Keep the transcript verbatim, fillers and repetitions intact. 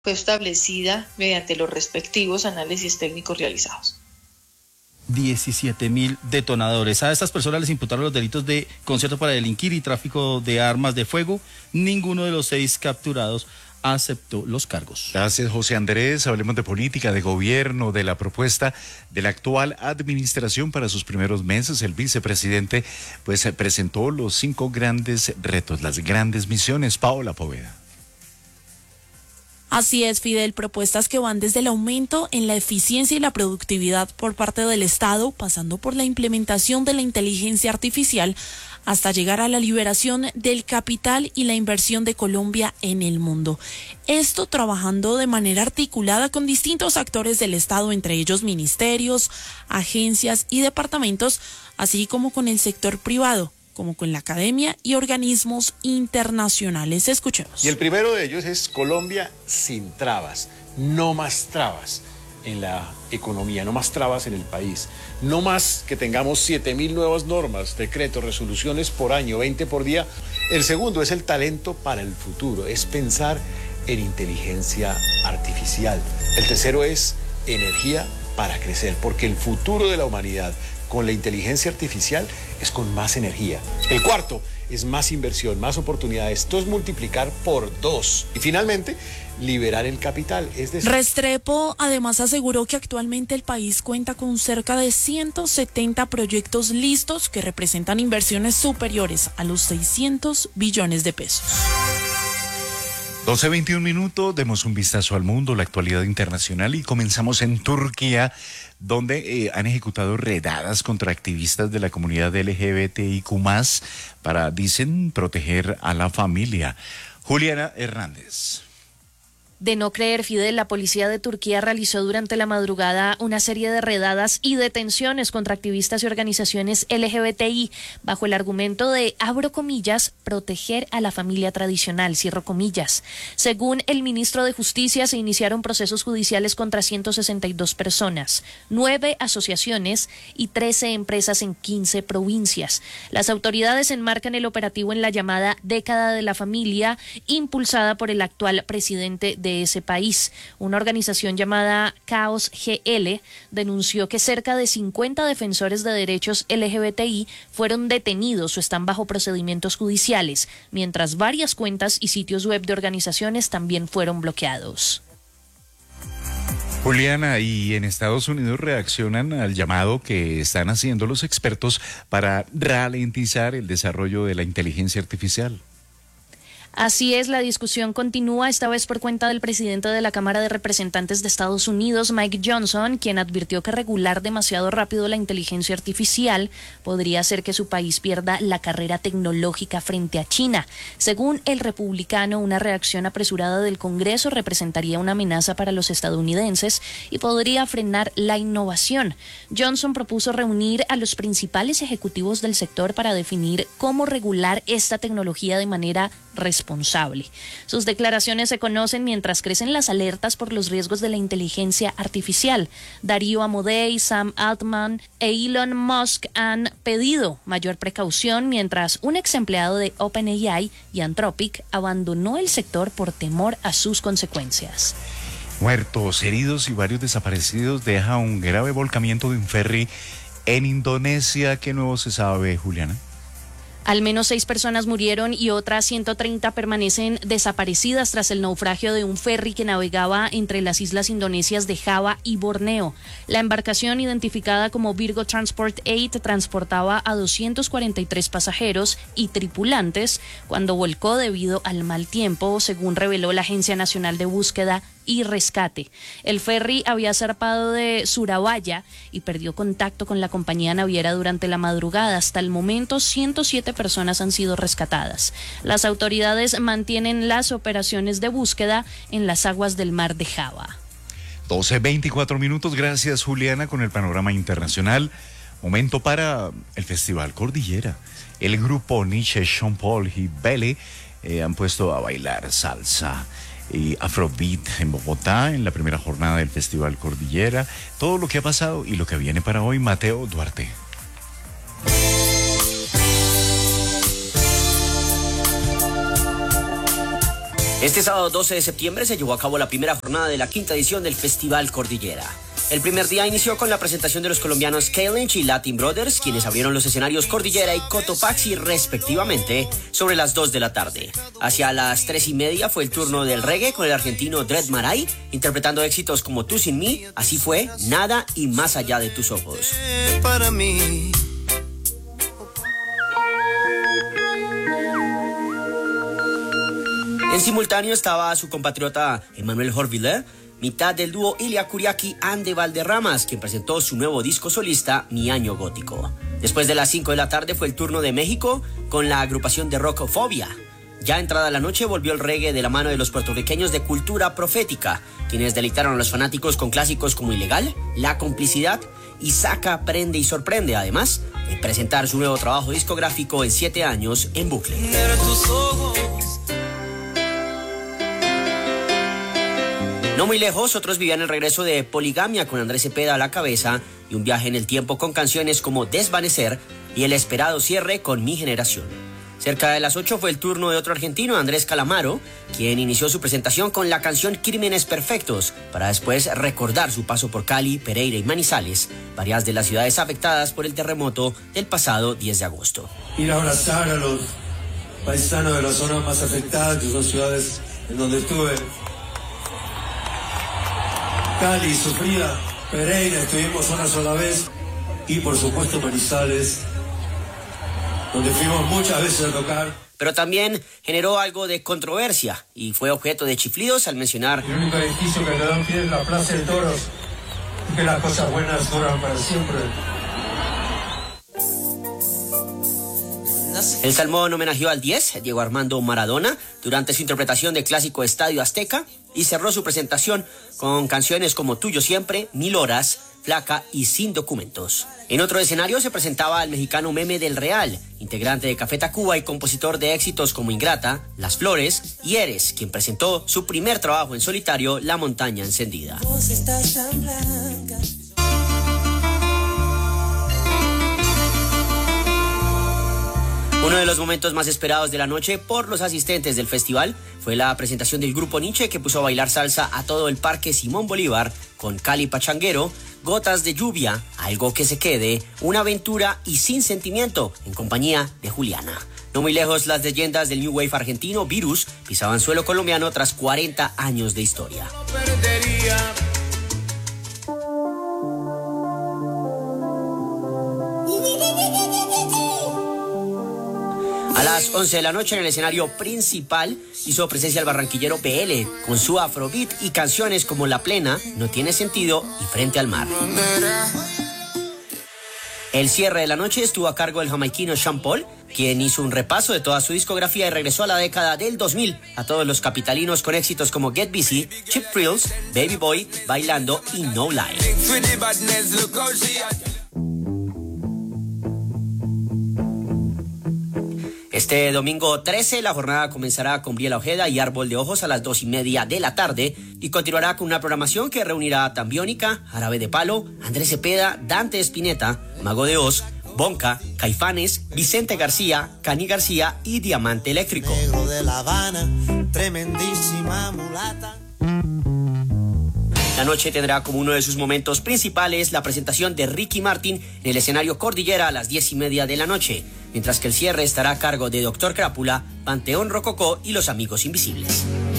fue establecida mediante los respectivos análisis técnicos realizados. diecisiete mil detonadores. A estas personas les imputaron los delitos de concierto para delinquir y tráfico de armas de fuego. Ninguno de los seis capturados aceptó los cargos. Gracias, José Andrés. Hablemos de política, de gobierno, de la propuesta de la actual administración para sus primeros meses. El vicepresidente pues presentó los cinco grandes retos, las grandes misiones. Paola Poveda. Así es, Fidel, propuestas que van desde el aumento en la eficiencia y la productividad por parte del Estado, pasando por la implementación de la inteligencia artificial, hasta llegar a la liberación del capital y la inversión de Colombia en el mundo. Esto trabajando de manera articulada con distintos actores del Estado, entre ellos ministerios, agencias y departamentos, así como con el sector privado, como con la academia y organismos internacionales. Escuchemos. Y el primero de ellos es Colombia sin trabas, no más trabas en la economía, no más trabas en el país, no más que tengamos siete mil nuevas normas, decretos, resoluciones por año, veinte por día. El segundo es el talento para el futuro, es pensar en inteligencia artificial. El tercero es energía para crecer, porque el futuro de la humanidad con la inteligencia artificial es con más energía. El cuarto es más inversión, más oportunidades. Esto es multiplicar por dos. Y finalmente, liberar el capital. Es decir... Restrepo además aseguró que actualmente el país cuenta con cerca de ciento setenta proyectos listos que representan inversiones superiores a los seiscientos billones de pesos. doce veintiún minutos, demos un vistazo al mundo, la actualidad internacional, y comenzamos en Turquía, donde eh, han ejecutado redadas contra activistas de la comunidad L G B T I Q más, para, dicen, proteger a la familia. Juliana Hernández. De no creer, Fidel, la policía de Turquía realizó durante la madrugada una serie de redadas y detenciones contra activistas y organizaciones L G B T I bajo el argumento de, abro comillas, proteger a la familia tradicional, cierro comillas. Según el ministro de Justicia, se iniciaron procesos judiciales contra ciento sesenta y dos personas, nueve asociaciones y trece empresas en quince provincias. Las autoridades enmarcan el operativo en la llamada década de la familia, impulsada por el actual presidente de ese país. Una organización llamada Caos G L denunció que cerca de cincuenta defensores de derechos L G B T I fueron detenidos o están bajo procedimientos judiciales, mientras varias cuentas y sitios web de organizaciones también fueron bloqueados. Juliana, y en Estados Unidos reaccionan al llamado que están haciendo los expertos para ralentizar el desarrollo de la inteligencia artificial. Así es, la discusión continúa, esta vez por cuenta del presidente de la Cámara de Representantes de Estados Unidos, Mike Johnson, quien advirtió que regular demasiado rápido la inteligencia artificial podría hacer que su país pierda la carrera tecnológica frente a China. Según el republicano, una reacción apresurada del Congreso representaría una amenaza para los estadounidenses y podría frenar la innovación. Johnson propuso reunir a los principales ejecutivos del sector para definir cómo regular esta tecnología de manera responsable. Sus declaraciones se conocen mientras crecen las alertas por los riesgos de la inteligencia artificial. Darío Amodei, Sam Altman e Elon Musk han pedido mayor precaución, mientras un ex empleado de OpenAI y Anthropic abandonó el sector por temor a sus consecuencias. Muertos, heridos y varios desaparecidos deja un grave volcamiento de un ferry en Indonesia. ¿Qué nuevo se sabe, Juliana? Al menos seis personas murieron y otras ciento treinta permanecen desaparecidas tras el naufragio de un ferry que navegaba entre las islas indonesias de Java y Borneo. La embarcación, identificada como Virgo Transport ocho, transportaba a doscientos cuarenta y tres pasajeros y tripulantes cuando volcó debido al mal tiempo, según reveló la Agencia Nacional de Búsqueda y Rescate. El ferry había zarpado de Surabaya y perdió contacto con la compañía naviera durante la madrugada. Hasta el momento, ciento siete personas han sido rescatadas. Las autoridades mantienen las operaciones de búsqueda en las aguas del mar de Java. doce veinticuatro minutos, gracias, Juliana, con el panorama internacional. Momento para el Festival Cordillera. El grupo Nietzsche, Sean Paul y Belle eh, han puesto a bailar salsa y Afrobeat en Bogotá en la primera jornada del Festival Cordillera. Todo lo que ha pasado y lo que viene para hoy, Mateo Duarte. Este sábado doce de septiembre se llevó a cabo la primera jornada de la quinta edición del Festival Cordillera. El primer día inició con la presentación de los colombianos K-Lynch y Latin Brothers, quienes abrieron los escenarios Cordillera y Cotopaxi respectivamente sobre las dos de la tarde. Hacia las tres y media fue el turno del reggae con el argentino Dread Marai, interpretando éxitos como Tú Sin Mí, Así Fue, Nada y Más Allá de Tus Ojos. Para mí. En simultáneo estaba su compatriota Emmanuel Jorville, mitad del dúo Ilia Kuriaki and de Valderramas, quien presentó su nuevo disco solista, Mi Año Gótico. Después de las cinco de la tarde fue el turno de México con la agrupación de rock Fobia. Ya entrada la noche volvió el reggae de la mano de los puertorriqueños de Cultura Profética, quienes deleitaron a los fanáticos con clásicos como Ilegal, La Complicidad y Saca, Prende y Sorprende, además de presentar su nuevo trabajo discográfico en siete años en bucle. No muy lejos, otros vivían el regreso de Poligamia con Andrés Cepeda a la cabeza y un viaje en el tiempo con canciones como Desvanecer y el esperado cierre con Mi Generación. Cerca de las ocho fue el turno de otro argentino, Andrés Calamaro, quien inició su presentación con la canción Crímenes Perfectos, para después recordar su paso por Cali, Pereira y Manizales, varias de las ciudades afectadas por el terremoto del pasado diez de agosto. Ir a abrazar a los paisanos de las zonas más afectadas, que son ciudades en donde estuve. Cali, sufrida, Pereira, estuvimos una sola vez, y por supuesto Manizales, donde fuimos muchas veces a tocar. Pero también generó algo de controversia y fue objeto de chiflidos al mencionar: el único edificio que le dan pie es la Plaza de Toros, y que las cosas buenas duran para siempre. El Salmón homenajeó al diez, Diego Armando Maradona, durante su interpretación de clásico Estadio Azteca, y cerró su presentación con canciones como Tuyo Siempre, Mil Horas, Flaca y Sin Documentos. En otro escenario se presentaba el mexicano Meme del Real, integrante de Café Tacuba y compositor de éxitos como Ingrata, Las Flores y Eres, quien presentó su primer trabajo en solitario, La Montaña Encendida. Vos estás tan blanca. Uno de los momentos más esperados de la noche por los asistentes del festival fue la presentación del grupo Nietzsche, que puso a bailar salsa a todo el Parque Simón Bolívar con Cali Pachanguero, Gotas de Lluvia, Algo que se quede, Una aventura y Sin sentimiento, en compañía de Juliana. No muy lejos, las leyendas del New Wave argentino Virus pisaban suelo colombiano tras cuarenta años de historia. A las once de la noche en el escenario principal hizo presencia el barranquillero P L con su afrobeat y canciones como La Plena, No Tiene Sentido y Frente al Mar. El cierre de la noche estuvo a cargo del jamaiquino Sean Paul, quien hizo un repaso de toda su discografía y regresó a la década del dos mil a todos los capitalinos con éxitos como Get Busy, Cheap Thrills, Baby Boy, Bailando y No Lie. Este domingo trece la jornada comenzará con Briela Ojeda y Árbol de Ojos a las dos y media de la tarde y continuará con una programación que reunirá a Tambiónica, Jarabe de Palo, Andrés Cepeda, Dante Spinetta, Mago de Oz, Bonca, Caifanes, Vicente García, Cani García y Diamante Eléctrico. Negro de La Habana, tremendísima mulata. La noche tendrá como uno de sus momentos principales la presentación de Ricky Martin en el escenario Cordillera a las diez y media de la noche, mientras que el cierre estará a cargo de Doctor Crápula, Panteón Rococó y Los Amigos Invisibles.